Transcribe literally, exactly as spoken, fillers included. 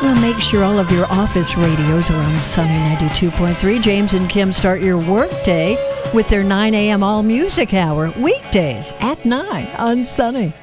Well, make sure all of your office radios are on Sunny ninety-two point three. James and Kim start your workday with their nine a.m. all music hour, weekdays at nine on Sunny.